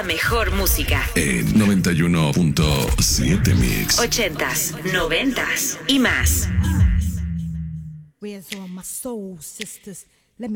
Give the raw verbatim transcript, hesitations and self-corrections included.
la mejor música. En noventa y uno punto siete Mix. Ochentas, noventas y más. Where's all my soul sisters?